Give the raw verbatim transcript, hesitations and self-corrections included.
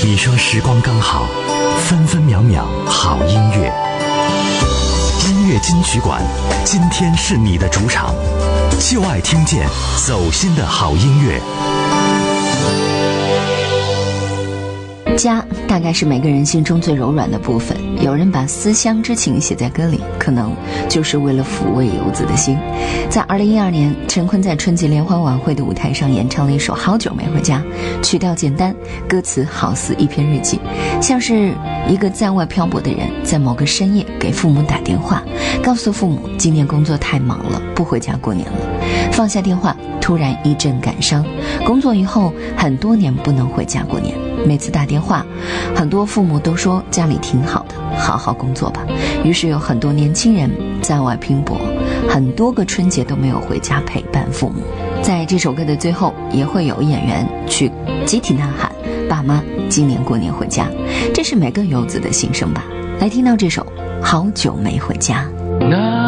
你说时光刚好，分分秒秒好音乐。音乐金曲馆，今天是你的主场，就爱听见走心的好音乐。 家大概是每个人心中最柔软的部分，有人把思乡之情写在歌里，可能就是为了抚慰游子的心。在二零一二年，陈坤在春节联欢晚会的舞台上演唱了一首《好久没回家》，曲调简单，歌词好似一篇日记，像是一个在外漂泊的人在某个深夜给父母打电话，告诉父母今年工作太忙了，不回家过年了。放下电话，突然一阵感伤，工作以后很多年不能回家过年，每次打电话，很多父母都说家里挺好的，好好工作吧。于是有很多年轻人在外拼搏，很多个春节都没有回家陪伴父母。在这首歌的最后，也会有演员去集体呐喊，爸妈今年过年回家，这是每个游子的心声吧。来听到这首《好久没回家》。